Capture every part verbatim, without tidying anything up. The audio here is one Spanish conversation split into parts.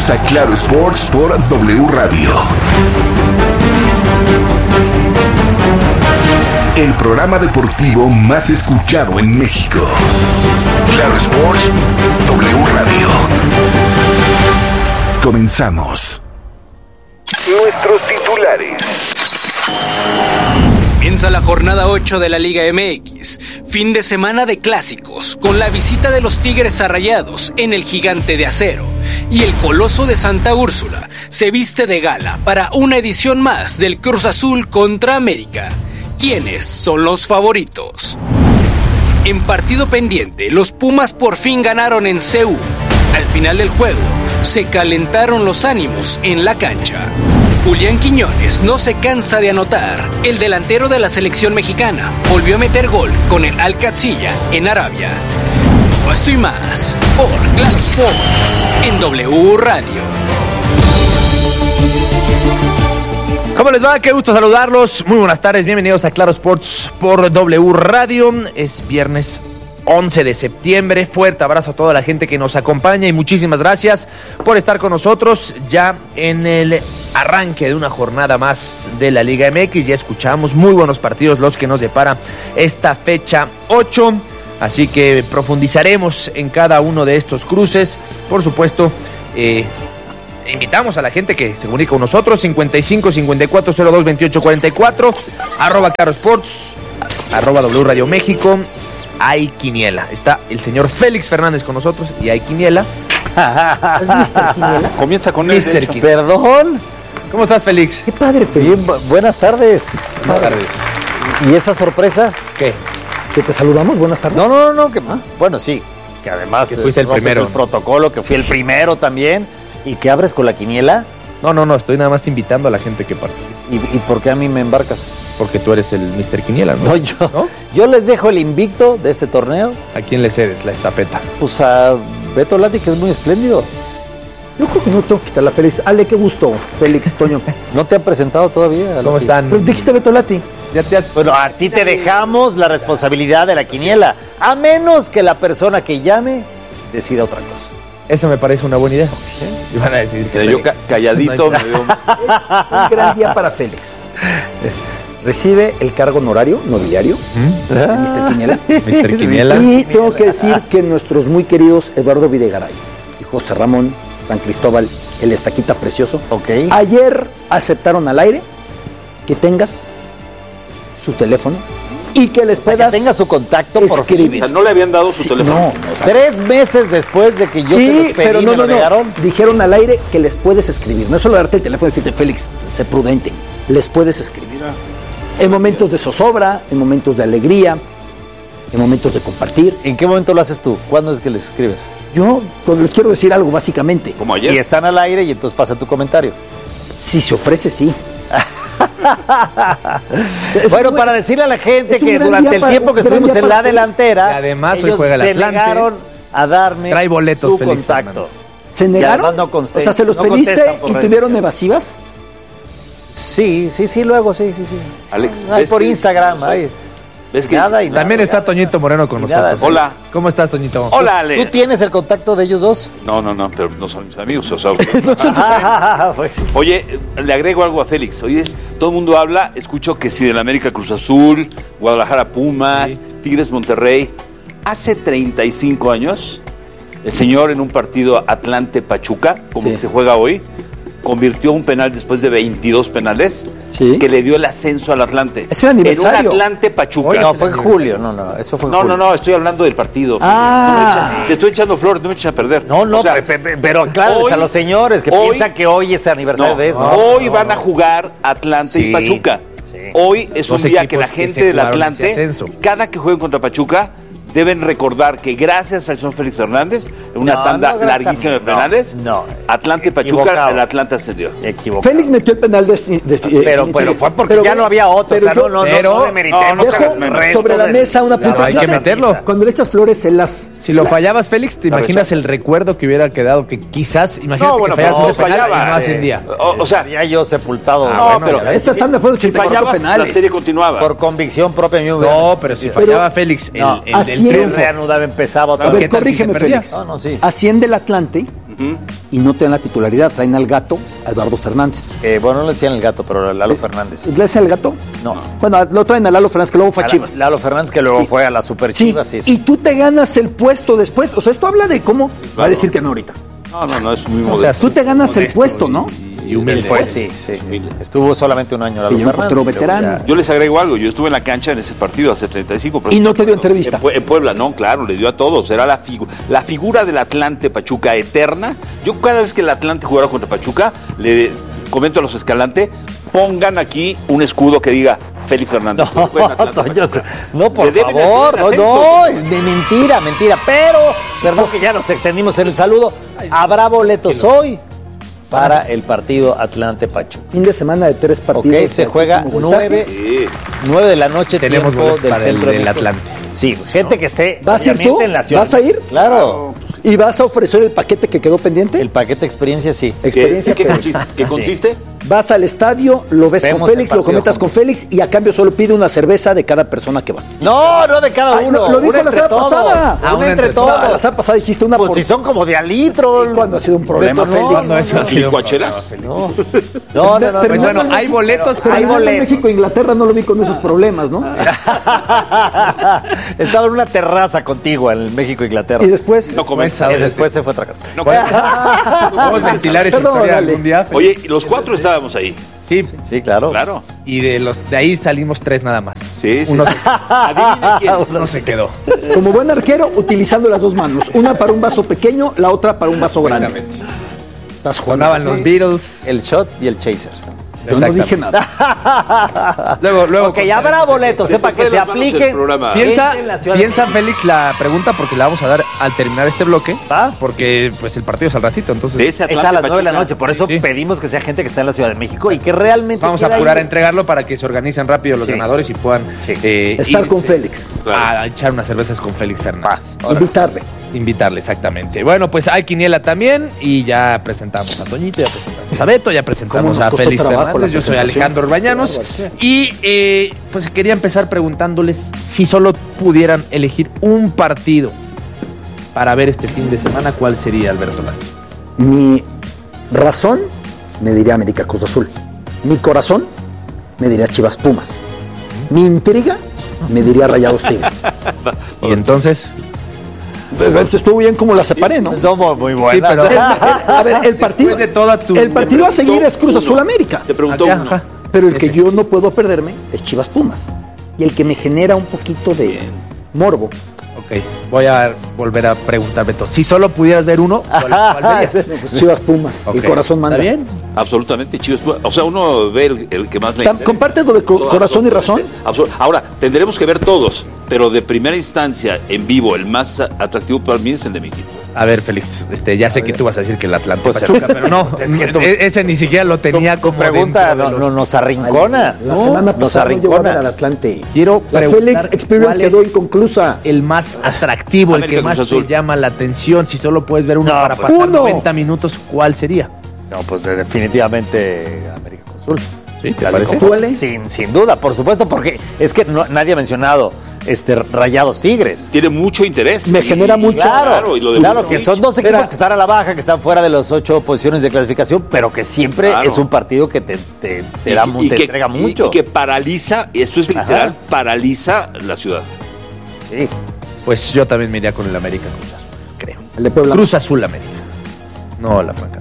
Bienvenidos a Claro Sports por W Radio. El programa deportivo más escuchado en México. Claro Sports, W Radio. Comenzamos. Nuestros titulares. Comienza la jornada ocho de la Liga M X. Fin de semana de clásicos, con la visita de los Tigres a Rayados en el Gigante de Acero. Y el Coloso de Santa Úrsula se viste de gala para una edición más del Cruz Azul contra América. ¿Quiénes son los favoritos? En partido pendiente, los Pumas por fin ganaron en C U. Al final del juego, se calentaron los ánimos en la cancha. Julián Quiñones no se cansa de anotar. El delantero de la selección mexicana volvió a meter gol con el Al-Qadsiya en Arabia. Todo esto y más por Claro Sports en W Radio. ¿Cómo les va? Qué gusto saludarlos. Muy buenas tardes, bienvenidos a Claro Sports por W Radio. Es viernes once de septiembre. Fuerte abrazo a toda la gente que nos acompaña y muchísimas gracias por estar con nosotros ya en el arranque de una jornada más de la Liga M X. Ya escuchamos muy buenos partidos los que nos depara esta fecha ocho. Así que profundizaremos en cada uno de estos cruces. Por supuesto, eh, invitamos a la gente que se comunique con nosotros. cincuenta y cinco, cincuenta y cuatro, cero dos, veintiocho, cuarenta y cuatro. Arroba Claro Sports. Arroba W Radio México. Hay quiniela. Está el señor Félix Fernández con nosotros y hay quiniela. ¿Es mister Quiniela? Comienza con él. mister Quiniela. Perdón. ¿Cómo estás, Félix? Qué padre, Félix. Bien, bu- buenas tardes. Buenas tardes. ¿Y esa sorpresa? ¿Qué? ¿Que te saludamos? Buenas tardes. No, no, no, no que, ¿Ah? Bueno, sí. Que además que fuiste el rompes primero. el protocolo, que fui el primero también. ¿Y que abres con la quiniela? No, no, no. Estoy nada más invitando a la gente que participe. ¿Y, y por qué a mí me embarcas? Porque tú eres el mister Quiniela, ¿no? No, yo, ¿No? yo les dejo el invicto de este torneo. ¿A quién le cedes la estafeta? Pues a Beto Lati, que es muy espléndido. Yo creo que no tengo que quitarla, Félix. Ale, qué gusto, Félix, Toño. ¿No te han presentado todavía? ¿Cómo Lati? están? Pero dijiste Beto Lati. Ya, ya. Bueno, a ti te dejamos la responsabilidad de la quiniela, a menos que la persona que llame decida otra cosa. Eso me parece una buena idea. Y van a decir que Yo Félix. ca- calladito me veo. Un gran día para Félix. Recibe el cargo honorario, nobiliario, ¿Mm? de mister Quiniela. mister Quiniela. Y tengo que decir que nuestros muy queridos Eduardo Videgaray y José Ramón San Cristóbal, el estaquita precioso, Ok. ayer aceptaron al aire que tengas su teléfono y que les O sea, que puedas tenga su contacto por fin. escribir. O sea, no le habían dado su Sí, teléfono. no. Tres meses después de que yo se Sí, los pedí, pero no, me no, lo no. negaron. Dijeron al aire que les puedes escribir. No es solo darte el teléfono y decirte, Félix, sé prudente. Les puedes escribir. En momentos de zozobra, en momentos de alegría, en momentos de compartir. ¿En qué momento lo haces tú? ¿Cuándo es que les escribes? Yo pues, les quiero decir algo, básicamente. Como ayer. Y están al aire y entonces pasa tu comentario. Si se ofrece, sí. Bueno, para decirle a la gente es un que gran durante día el para- tiempo que un gran estuvimos día en la para Félix. delantera, Y además hoy ellos juega el se Atlante. negaron a darme Trae boletos, su Félix contacto. Fernández. ¿Se Y negaron? además no conste- o sea, ¿se los no pediste contestan por y redes tuvieron sociales. evasivas? Sí, sí, sí, luego, sí, sí, sí. Alex, Ay, ¿ves por que- Instagram, ay. ¿Ves que Nada y nada. También está Toñito Moreno con Y nada, nosotros. Hola. ¿Cómo estás, Toñito? Hola, Ale. ¿Tú tienes el contacto de ellos dos? No, no, no, pero no son mis amigos. O sea, Ah, pues. oye, le agrego algo a Félix. Oye, todo el mundo habla, escucho que si del América Cruz Azul, Guadalajara Pumas, Sí. Tigres Monterrey. Hace treinta y cinco años, el señor en un partido Atlante Pachuca, como Sí. que se juega hoy, convirtió un penal después de veintidós penales Sí. que le dio el ascenso al Atlante. Es el aniversario. En un Atlante Pachuca. No, fue en julio, no, no, eso fue en No, julio. no, no, estoy hablando del partido. Ah. No me eches- te estoy echando flores, no me eches a perder. No, no, O sea, pe- pe- pe- pero aclárales hoy- a los señores que hoy- piensan que hoy es aniversario no, de esto. hoy van a jugar Atlante Sí, y Pachuca. sí. Hoy es Dos un día que la equipos que gente se del jugaron ese Atlante, ascenso. cada que jueguen contra Pachuca, deben recordar que gracias al señor Félix Fernández, en una No, tanda no, gracias a larguísima de mí, penales, no, no. Atlante y Pachuca, Equivocado. el Atlante ascendió. Equivocado. Félix metió el penal de... de- Pero, de- pero fue porque pero ya bueno, no había otro, o sea, pero no, no, yo- no, pero- no demeritemos no, no te el hagas menos. resto sobre la del- mesa una Claro, punta. hay que meterlo. Cuando le echas flores en las... Si lo la- fallabas, Félix, ¿te La imaginas rechaza. el recuerdo que hubiera quedado? Que quizás, imagínate No, bueno, que fallas pero ese penal fallaba, y no eh, ascendía. O, o sea, ya yo sepultado. Ah, no, bueno, pero ya ves. Esta tanda fue de si ochenta y cuatro fallabas, la penales. serie continuaba. Por convicción propia. mi No, pero si fallaba Félix, el, No, el, así el es. triunfo. reanudaba, empezaba otra A ¿Qué ver, tal si corrígeme, se perdía? Félix. No, no, sí. Asciende el Atlante Uh-huh. y no te dan la titularidad. Traen al gato, a Eduardo Fernández. Eh, bueno, no le decían el gato, pero a Lalo Fernández. ¿Le decían el gato? No. Bueno, lo traen a Lalo Fernández, que luego fue a A Chivas. la- Lalo Fernández, que luego Sí. fue a la Super Sí, Chivas. Sí, y tú te ganas el puesto después. O sea, esto habla de cómo... Va a decir que no ahorita. No, no, no, es muy O sea, modesto. Tú te ganas el Modesto puesto, ¿no? Y humilde. Después, sí, sí. Estuvo solamente un año Lalo Y un Fernández. portero luego veterano. ya- Yo les agrego algo, yo estuve en la cancha en ese partido hace treinta y cinco. pero- Y no te dio entrevista. En, Pue- en Puebla, no, claro, le dio a todos. Era la, figu- la figura del Atlante Pachuca eterna. Yo cada vez que el Atlante jugara contra Pachuca, le comento a los Escalante, pongan aquí un escudo que diga Félix Fernández. No, Fue en Atlante, Toño, Pachuca. no, por Le deben favor, hacer no, el no, ascenso. es de mentira, mentira. Pero, perdón que ya nos extendimos en el saludo. Habrá boletos hoy para el partido Atlante-Pachuca. Fin de semana de tres partidos. Ok, se juega altísimo voltaje. nueve, Sí. nueve de la noche, Tenemos tiempo boletos del para el centro de del México. Atlante. Sí, gente que esté ¿Vas a ir obviamente tú? en la ciudad. ¿Vas a ir? Claro. ¿Y vas a ofrecer el paquete que quedó pendiente? El paquete experiencia, sí. ¿Qué, Experiencia qué Félix. consiste? ¿Qué Sí. consiste? Vas al estadio, lo ves Vemos con Félix, el lo partido comentas con juntos. Félix y a cambio solo pide una cerveza de cada persona que va. No, no de cada Ay, uno. no, lo dijo una la entre semana todos. pasada. Una Ah, una entre entre todos. No, la semana pasada dijiste una Pues por... si son como de a litro. ¿Cuándo ha sido un problema, Beto, no, Félix? no, eso ha sido un ¿Licuachelas? No, no, no. no, Pues no, bueno, no, hay boletos. Pero Hay en boletos. México, Inglaterra no lo vi con esos problemas, ¿no? Estaba en una terraza contigo en México, Inglaterra. Y después... No comes. Pues, a Y ver, después se fue a otra casa. No comes. Vamos a ventilar esa Perdón, historia dale. algún día. Félix. Oye, los cuatro estábamos ahí. Sí, Sí, claro. Claro. y de los de ahí salimos tres nada más. Sí, sí. Uno, Adivina quién. uno se quedó. Como buen arquero, utilizando las dos manos. Una para un vaso pequeño, la otra para un vaso grande. Estás jugando. Sonaban los Beatles. El shot y el chaser. Yo no dije nada. Luego, luego. Ok, habrá boletos, sepa que fue se las manos el apliquen. programa. Piensa, Gente en la Ciudad de piensa Félix la pregunta porque la vamos a dar al terminar este bloque. ¿Va? Porque pues el partido es al ratito, entonces De ese Es Atlante a las nueve de la Pachuca. noche, por eso Sí. pedimos que sea gente que está en la Ciudad de México y que realmente vamos a quiera apurar a ir. entregarlo para que se organicen rápido los Sí. ganadores y puedan Sí. eh, Estar con irse Félix. a echar unas cervezas con Félix Fernández. Invitarle. Invitarle, exactamente. Bueno, pues hay quiniela también y ya presentamos a Toñito, ya presentamos a Beto, ya presentamos ¿Cómo nos a costó Félix trabajo Fernández. la Yo soy presentación? Alejandro Orbañanos y eh, pues quería empezar preguntándoles si solo pudieran elegir un partido para ver este fin de semana, ¿cuál sería, Alberto Lati? Mi razón me diría América Cruz Azul. Mi corazón me diría Chivas Pumas. Mi intriga me diría Rayados Tigres. Y entonces, Pero esto estuvo bien como la separé, ¿no? Somos muy sí, buenas. pero A ver, el partido, Después de toda tu- el partido a seguir preguntó es Cruz uno. Azul América. Te preguntó Ajá, uno. ajá. Pero el que Ese. yo no puedo perderme es Chivas Pumas. Y el que me genera un poquito de morbo. ok, voy a volver a preguntar, Beto. Si solo pudieras ver uno, ¿cuál, cuál verías? Pues Chivas Pumas. Ok, El corazón manda. ¿Está bien? Absolutamente, Chivas. O sea, uno ve el, el que más le Tam- interesa. ¿compartes lo de co- Todo, corazón y absolutamente. Absolut- Ahora, tendremos que ver todos, pero de primera instancia, en vivo, el más atractivo para mí es el de mi equipo. A ver, Félix, este, ya sé que tú vas a decir que el Atlante Pues, Pachuca, pero no, es que tú- e- ese ni siquiera lo tenía Tu como pregunta dentro no, de no, los- nos arrincona. La ¿no? semana Nos pasada yo voy a ver al arrincona. Atlante. Quiero La preguntar Félix Experience cuál quedó es inconclusa. el más atractivo, el América que más Cruz te Azul. llama la atención. Si solo puedes ver uno No, para pues, pasar uno. noventa minutos, ¿cuál sería? No, pues de- definitivamente América Cruz Azul. ¿Sí? ¿Te Clásico. parece? ¿Duele? Sin, sin duda, por supuesto, porque es que no- nadie ha mencionado este Rayados Tigres. Tiene mucho interés. Me genera mucho. Claro, y lo de claro Bucetich. que son dos equipos Espera. que están a la baja, que están fuera de las ocho posiciones de clasificación, pero que siempre Claro. es un partido que te, te, te Y- da, mu- y te que- entrega y- mucho. Y que paraliza, y esto es literal, Ajá. paraliza la ciudad. Sí. Pues yo también me iría con el América Cruz Azul, creo. El de Puebla. Cruz Azul América. No, la franca.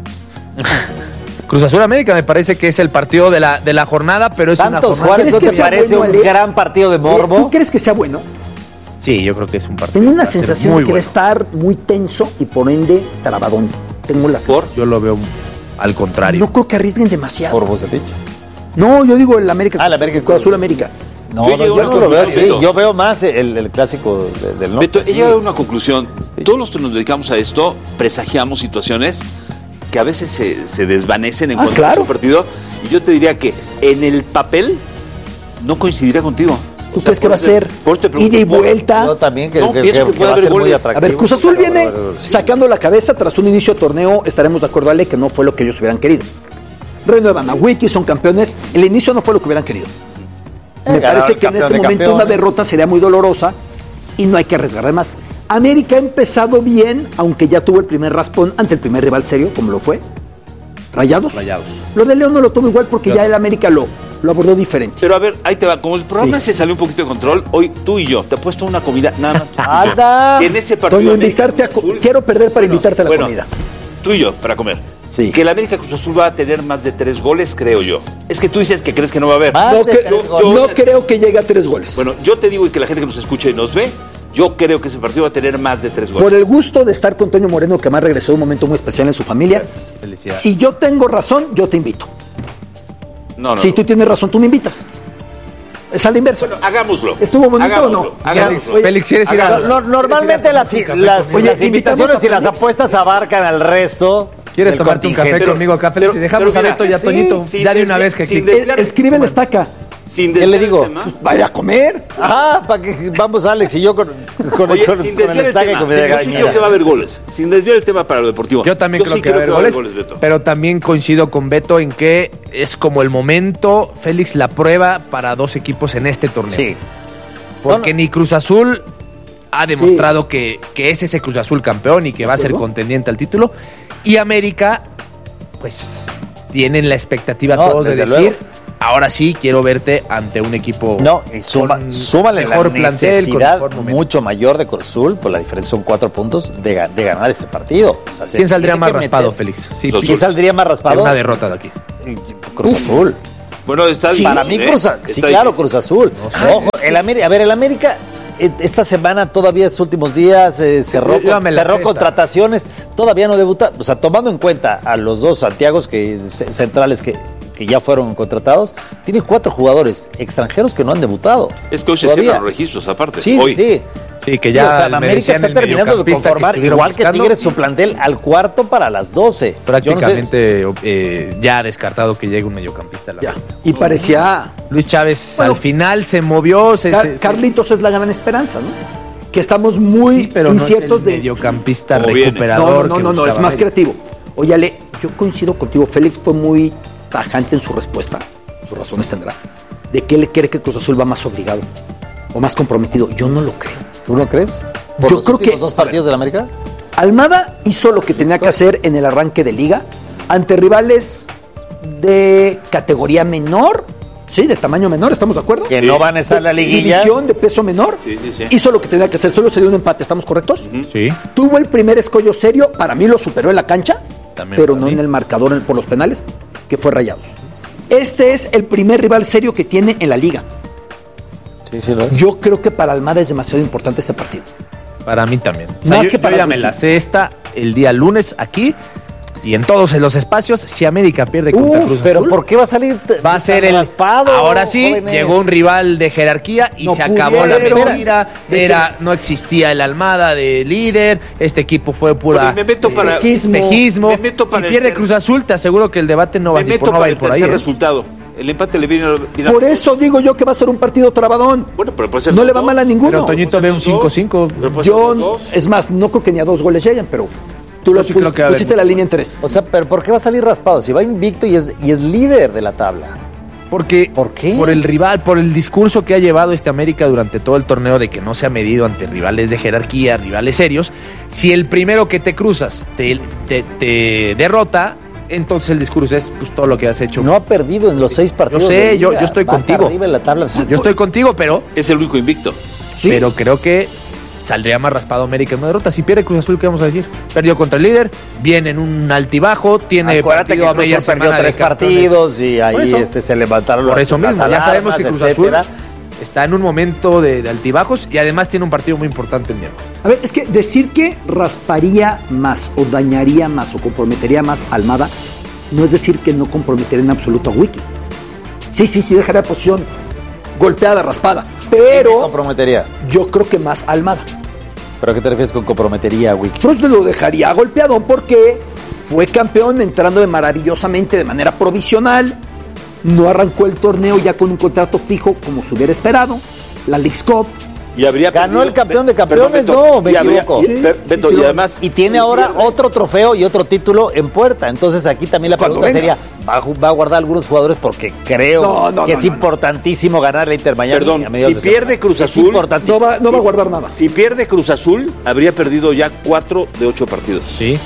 Cruz Azul América me parece que es el partido de la, de la jornada, pero es Santos una jornada. Juárez, ¿no ¿Crees te que sea parece bueno, un Ale? gran partido de morbo? ¿Tú crees que sea bueno? Sí, yo creo que es un partido. Tengo una va a ser sensación muy de que va a bueno. estar muy tenso y por ende trabadón. Tengo la ¿Por? sensación. Yo lo veo al contrario. No creo que arriesguen demasiado. Por Bucetich. No, yo digo el América. Ah, el América Cruz Azul América. No, Yo no, llego yo a no una lo veo así. conclusión. Yo veo más el, el clásico de- del norte. Beto, he sí. llegado a una conclusión. Todos los que nos dedicamos a esto presagiamos situaciones que a veces se, se desvanecen en Ah, cuanto claro. a un partido. Y yo te diría que en el papel no coincidiría contigo. ¿Tú O sea, crees que por va a eso- ser por eso te pregunto, ida y ¿por- vuelta? Yo también, que, No, que- pienso que- que que puede va a haber ser muy goles. atractivo. A ver, Cruz Azul viene Sí. sacando la cabeza tras un inicio de torneo. Estaremos de acuerdo, Ale, que no fue lo que ellos hubieran querido. Renuevan a Wiki, son campeones. El inicio no fue lo que hubieran querido. Me Eh, ganaron parece el que en campeón este de momento una campeones. derrota sería muy dolorosa y no hay que arriesgar de más. América ha empezado bien, aunque ya tuvo el primer raspón ante el primer rival serio, como lo fue. Rayados. Rayados. Lo de León no lo tuvo igual porque Claro. ya el América lo, lo abordó diferente. Pero a ver, ahí te va. Como el programa Sí. se salió un poquito de control, hoy tú y yo te he puesto una comida nada más. ¡Anda! En ese partido. Toño, América invitarte a Cruz co- Azul- quiero perder para Bueno, invitarte a la bueno, comida. Tú y yo, para comer. Sí. Que el América Cruz Azul va a tener más de tres goles, creo yo. Es que tú dices que crees que no va a haber. Más No, de que- tres no goles. creo que llegue a tres goles. Bueno, yo te digo y que la gente que nos escucha y nos ve, yo creo que ese partido va a tener más de tres goles. Por el gusto de estar con Toño Moreno, que más regresó de un momento muy especial en su familia, Felicidades. si yo tengo razón, yo te invito. No, no. Si no. tú tienes razón, tú me invitas. Es a la inversa. Bueno, hagámoslo. ¿Estuvo bonito Hagámoslo, o no? Hagámoslo. Oye, Félix, ¿quieres ir a No, no, normalmente las, las, Oye, las invitaciones invitamos a y las Félix. apuestas abarcan al resto. ¿Quieres del tomarte un café contingente. conmigo acá, Félix? Te dejamos pero a mira, Beto y a sí, Toñito. sí, ya de sí, una sí, vez que sin aquí. desviar- Eh, escribe la estaca. Sin ¿Qué le desviar digo? el tema. Va a ir a comer. Ah, para que vamos Alex y yo con, con, Oye, con- sin con el desviar el estaca y tema, comida de yo sí creo que va a gallina. haber goles. Sin desviar el tema para lo deportivo. Yo también creo sí que va a haber goles, Beto. pero también coincido con Beto en que es como el momento, Félix, la prueba para dos equipos en este torneo. Sí. Porque No, no. ni Cruz Azul ha demostrado que, que es ese Cruz Azul campeón y que va a ser acuerdo? contendiente al título. Y América, pues, tienen la expectativa No, todos de desde decir, luego. ahora sí quiero verte ante un equipo No, y suma, con súmale la mejor plantel, con necesidad mejor momento. mucho mayor de Cruz Azul, pues la diferencia son cuatro puntos de, ga- de ganar este partido. O sea, se ¿Quién saldría tiene más que raspado, meter. Félix? Sí, Cruz ¿Quién saldría más de raspado? una derrota de aquí. Cruz Azul. Bueno, está Sí, para mí difícil, Cruz ¿eh? Azul. Sí, Está claro, difícil. Cruz Azul. Ojo, el América, a ver, el América eh, esta semana todavía estos últimos días eh, cerró, Yo ya me la cerró sé, contrataciones, todavía no debuta, o sea, tomando en cuenta a los dos Santiagos que ce- centrales que, que ya fueron contratados, tiene cuatro jugadores extranjeros que no han debutado. Es que hoy se Todavía. cierran los registros, aparte. Sí, hoy. sí. Sí, que Sí, ya o sea, América merecían está el terminando de mediocampista que conformar, estuvieron igual que buscando. Tigres, su plantel al cuarto para las doce. Yo no sé- Prácticamente eh, ya descartado que llegue un mediocampista. a la Ya. América. Y parecía. Luis Chávez Bueno, al final se movió. Se, Car- se- se- Carlitos es la gran esperanza, ¿no? Que estamos muy sí, pero no es inciertos el de. mediocampista Como viene. recuperador. No, no, que no, no, no, es buscaba más ahí. creativo. Oye, Ale, yo coincido contigo. Félix fue muy tajante en su respuesta. Sus razones tendrá. De que él cree que Cruz Azul va más obligado o más comprometido. Yo no lo creo. ¿Tú no crees? ¿Por Yo los creo últimos que- dos partidos de la América? Almada hizo lo que tenía que hacer en el arranque de liga ante rivales de categoría menor, sí, de tamaño menor, ¿estamos de acuerdo? Que Sí. no van a estar en la liguilla. División de peso menor. Sí, sí, sí. Hizo lo que tenía que hacer, solo se dio un empate, ¿estamos correctos? Sí. Tuvo el primer escollo serio, para mí lo superó en la cancha, También pero para no mí. en el marcador en- por los penales, que fue Rayados. Este es el primer rival serio que tiene en la liga. Sí, sí, lo es. Yo creo que para Almada es demasiado importante este partido. Para mí también. O Más yo, que yo para ya el me la Wiki. sé esta el día lunes aquí y en todos los espacios. Si América pierde contra Uf, Cruz pero Azul, ¿por qué va a salir t- va a ser tan el raspado? ahora sí jóvenes? llegó un rival de jerarquía y No se acabó la pudieron. mentira. Era no existía el Almada de líder. Este equipo fue pura Oye, me meto para- espejismo. espejismo. Me meto para si el pierde ter- Cruz Azul, te aseguro que el debate no va, Me a ir por- meto no va a para ir el por ahí. tercer ¿eh? resultado. El empate le viene, viene a- Por eso digo yo que va a ser un partido trabadón. Bueno, pero puede ser No los le va dos. mal a ninguno. Pero Toñito ve un cinco cinco. Pero puede ser Yo, los dos. es más, no creo que ni a dos goles lleguen, pero tú lo sí pus- creo que va a haber pusiste la mucho. línea en tres. O sea, pero ¿por qué va a salir raspado? Si va invicto y es, y es líder de la tabla. Porque ¿Por qué? Por el rival, por el discurso que ha llevado este América durante todo el torneo de que no se ha medido ante rivales de jerarquía, rivales serios. Si el primero que te cruzas te, te, te derrota, entonces el discurso es pues todo lo que has hecho. No ha perdido en los seis partidos. Yo sé, de yo- liga. yo estoy Va hasta contigo. arriba en la tabla. Yo estoy contigo, pero, Es el único invicto. Sí. pero creo que saldría más raspado América en una derrota. Si pierde Cruz Azul, ¿qué vamos a decir? Perdió contra el líder, viene en un altibajo, tiene Acuérdate que partido a Cruz media Azul perdió semana de tres campeones. partidos y Por ahí eso. este, se levantaron Por las, eso las mismo, ya sabemos que alarmas, Cruz Azul etcétera. está en un momento de, de altibajos y además tiene un partido muy importante el miércoles. A ver, es que decir que rasparía más o dañaría más o comprometería más a Almada no es decir que no comprometería en absoluto a Wiki. Sí, sí, sí, dejaría posición golpeada, raspada. ¿Quién me Pero comprometería? yo creo que más a Almada. ¿Pero a qué te refieres con comprometería, Wiki? Pues lo dejaría golpeado porque fue campeón entrando de maravillosamente de manera provisional. No arrancó el torneo ya con un contrato fijo como se hubiera esperado. La Leagues Cup Y habría Ganó perdido- el campeón de Perdón, campeones, Beto, no, me y habría- equivoco. y- per- Beto, y además... Y tiene ahora otro trofeo y otro título en puerta. Entonces aquí también la Cuando pregunta venga. sería, ¿va a, ju- va a guardar algunos jugadores? Porque creo No, no, que no, es no, no. importantísimo ganar la Inter Miami. Perdón, a mediados si de semana. pierde Cruz Es Azul, importantísimo. No va, no va a guardar nada. Si pierde Cruz Azul, habría perdido ya cuatro de ocho partidos. Sí.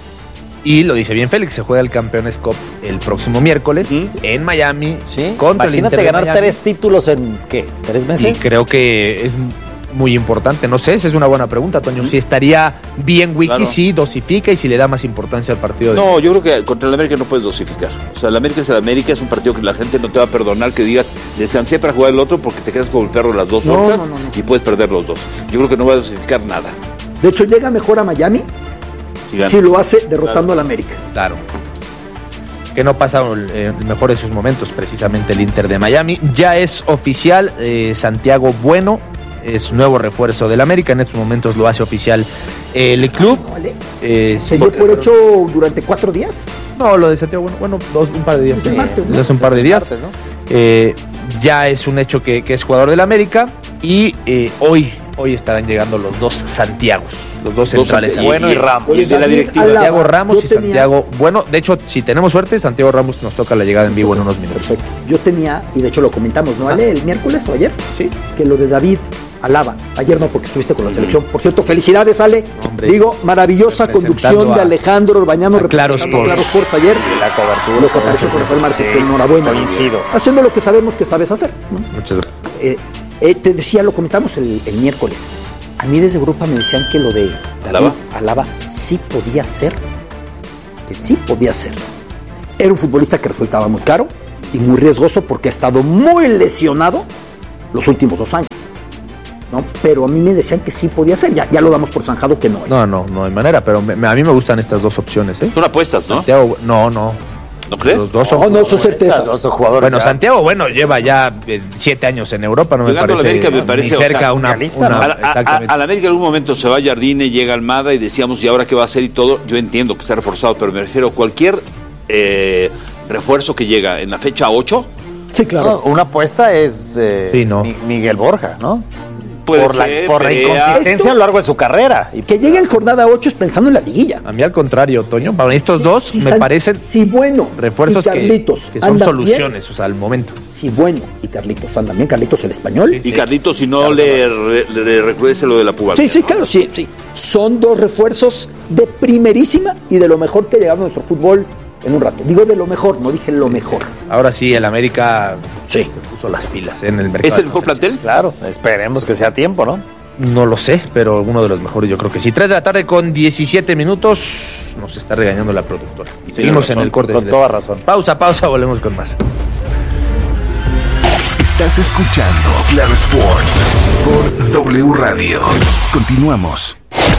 Y lo dice bien Félix, se juega el Campeones Cup el próximo miércoles ¿Mm? en Miami Sí, contra el imagínate Inter de ganar Miami. tres títulos en, ¿qué? ¿Tres Y meses? creo que es muy importante. No sé, esa es una buena pregunta, Toño. Si estaría bien Wiki, Claro. si dosifica y si le da más importancia al partido. de- No, yo creo que contra el América no puedes dosificar. O sea, el América es el América, es un partido que la gente no te va a perdonar que digas descansé para jugar el otro porque te quedas como el perro las dos No, horas no, no, no. y puedes perder los dos. Yo creo que no va a dosificar nada. De hecho, llega mejor a Miami Si gana. si lo hace derrotando al América. Claro. Que no pasa el, eh, el mejor de sus momentos, precisamente el Inter de Miami. Ya es oficial, eh, Santiago Bueno es nuevo refuerzo del América. En estos momentos lo hace oficial el club. ¿Vale? Eh, sí, Se dio por hecho durante cuatro días. No, lo de Santiago Bueno, bueno, dos, un par de días. Desde sí, martes, ¿no? desde hace un par de días. Martes, ¿no? Eh, ya es un hecho que, que es jugador del América. Y eh, hoy, hoy estarán llegando los dos Santiagos, los dos centrales. Santiago. Bueno y Ramos. Oye, de la David directiva. Alaba, Santiago Ramos yo y tenía- Santiago Bueno. De hecho, si tenemos suerte, Santiago Ramos nos toca la llegada en vivo en unos minutos. Perfecto. Yo tenía, y de hecho lo comentamos, ¿no, Ale? El miércoles o ayer, Sí. que lo de David Alaba. Ayer no, porque estuviste con la selección. Por cierto, felicidades, Ale. Hombre. Digo, maravillosa Representando conducción de a- Alejandro Orbañano a Claro representando a Sports. Claro Sports ayer. La cobertura. Lo que apareció con Rafael Márquez. Sí, Enhorabuena. coincido. Haciendo lo que sabemos que sabes hacer, ¿no? Muchas gracias. Eh, eh, te decía, lo comentamos el, el miércoles. A mí desde Europa me decían que lo de David ¿Alaba? Alaba sí podía ser. Que sí podía ser. Era un futbolista que resultaba muy caro y muy riesgoso porque ha estado muy lesionado los últimos dos años. ¿No? Pero a mí me decían que sí podía ser. Ya, ya lo damos por zanjado que no es. No, no, no hay manera, pero me- me- a mí me gustan estas dos opciones, ¿eh? Son apuestas, ¿no? Santiago, no, no. ¿No crees? Los dos son. No, no, son certezas. Los jugadores. Bueno, ya. Santiago, bueno, lleva ya eh, siete años en Europa, no me Llegando a la parece, América me parece, ni o sea, cerca una, realista, una- ¿no? A, la- a- a- exactamente. a la América en algún momento se va Jardine, llega Almada y decíamos, ¿y ahora qué va a hacer y todo? Yo entiendo que está reforzado, pero me refiero a cualquier eh, refuerzo que llega en la fecha ocho, Sí, claro. No, una apuesta es eh, Sí, no. Mi- Miguel Borja, ¿no? puede por la, ser, por la Perea. inconsistencia Esto- a lo largo de su carrera. Y Que llegue en jornada ocho es pensando en la liguilla. A mí al contrario, Toño, para estos dos Si me San- parecen si bueno refuerzos y que, Carlitos que son andan soluciones, o sea, al momento. bien, si bueno y Carlitos andan bien, Carlitos el español. Y Carlitos, si no le, re- le recrudece lo de la pubalgia. Sí, sí, claro, sí, sí. Son dos refuerzos de primerísima y de lo mejor que ha llegado a nuestro fútbol en un rato. Digo de lo mejor, no dije lo mejor. Ahora sí, el América Sí. se puso las pilas en el mercado. ¿Es de el mejor transferencias. plantel? claro, esperemos que sea a tiempo, ¿no? No lo sé, pero uno de los mejores yo creo que sí. tres de la tarde con diecisiete minutos. Nos está regañando la productora. tiene Seguimos en razón, el corte. con toda razón. Pausa, pausa, volvemos con más. Estás escuchando Claro Sports por W Radio. Continuamos.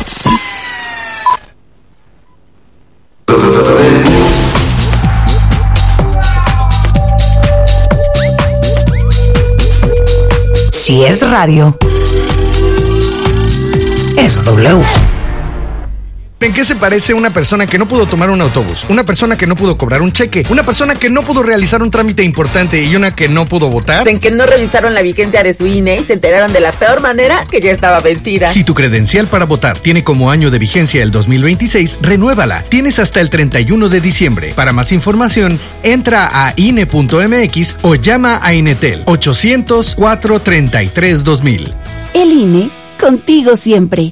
Si es radio, es W. ¿En qué se parece una persona que no pudo tomar un autobús? Una persona que no pudo cobrar un cheque, una persona que no pudo realizar un trámite importante y una que no pudo votar. En que no revisaron la vigencia de su I N E y se enteraron de la peor manera que ya estaba vencida. Si tu credencial para votar tiene como año de vigencia el dos mil veintiséis, renuévala. Tienes hasta el treinta y uno de diciembre. Para más información, entra a I N E punto M X o llama a Inetel ochocientos, cuatrocientos treinta y tres, dos mil. El I N E, contigo siempre.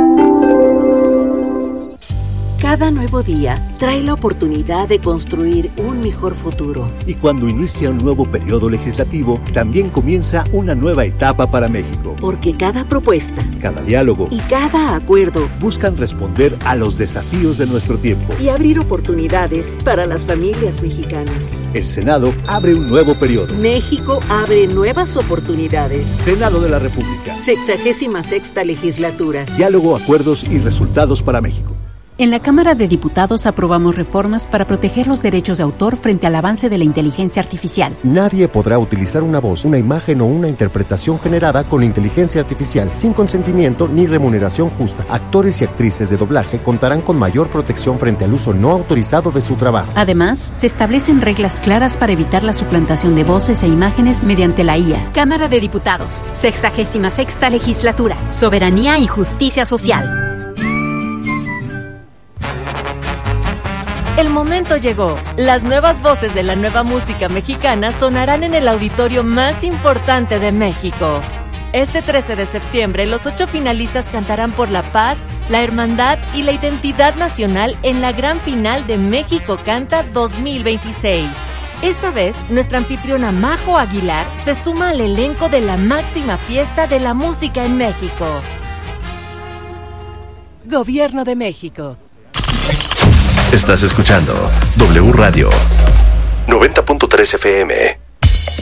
Cada nuevo día trae la oportunidad de construir un mejor futuro. Y cuando inicia un nuevo periodo legislativo, también comienza una nueva etapa para México. Porque cada propuesta Cada diálogo y cada acuerdo buscan responder a los desafíos de nuestro tiempo. y abrir oportunidades para las familias mexicanas. El Senado abre un nuevo periodo. México abre nuevas oportunidades. Senado de la República. Sexagésima sexta legislatura. Diálogo, acuerdos y resultados para México. En la Cámara de Diputados aprobamos reformas para proteger los derechos de autor frente al avance de la inteligencia artificial. Nadie podrá utilizar una voz, una imagen o una interpretación generada con inteligencia artificial sin consentimiento ni remuneración justa. Actores y actrices de doblaje contarán con mayor protección frente al uso no autorizado de su trabajo. Además, se establecen reglas claras para evitar la suplantación de voces e imágenes mediante la I A. Cámara de Diputados, sexagésima sexta legislatura, soberanía y justicia social. El momento llegó. Las nuevas voces de la nueva música mexicana sonarán en el auditorio más importante de México. Este trece de septiembre, los ocho finalistas cantarán por la paz, la hermandad y la identidad nacional en la gran final de México Canta dos mil veintiséis. Esta vez, nuestra anfitriona Majo Aguilar se suma al elenco de la máxima fiesta de la música en México. Gobierno de México. Estás escuchando W Radio noventa punto tres F M.